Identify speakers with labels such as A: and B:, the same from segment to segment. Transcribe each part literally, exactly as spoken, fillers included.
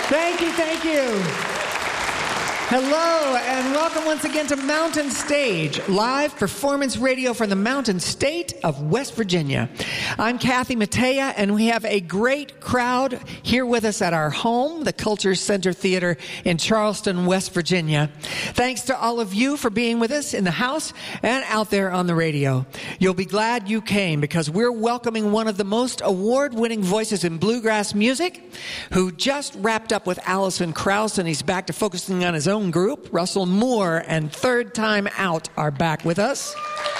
A: Thank you, thank you. Hello, and welcome once again to Mountain Stage, live performance radio from the Mountain State of West Virginia. I'm Kathy Mattea, and we have a great crowd here with us at our home, the Culture Center Theater in Charleston, West Virginia. Thanks to all of you for being with us in the house and out there on the radio. You'll be glad you came because we're welcoming one of the most award-winning voices in bluegrass music, who just wrapped up with Alison Krauss, and he's back to focusing on his own group. Russell Moore and Third Time Out are back with us.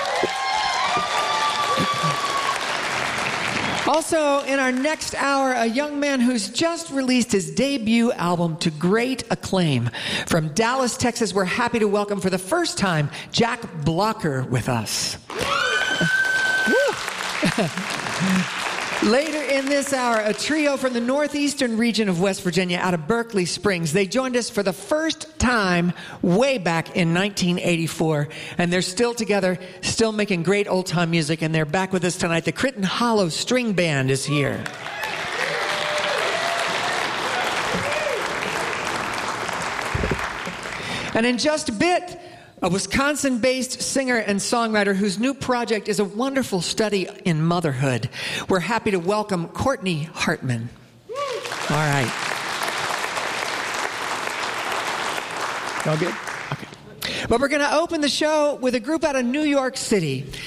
A: Also, in our next hour, a young man who's just released his debut album to great acclaim. From Dallas, Texas, we're happy to welcome for the first time Jack Blocker with us. Later in this hour, a trio from the northeastern region of West Virginia out of Berkeley Springs. They joined us for the first time way back in nineteen eighty-four, and they're still together, still making great old-time music, and they're back with us tonight. The Crittenden Hollow String Band is here. And in just a bit, a Wisconsin-based singer and songwriter whose new project is a wonderful study in motherhood. We're happy to welcome Courtney Hartman. All right. All good? Okay. But we're going to open the show with a group out of New York City.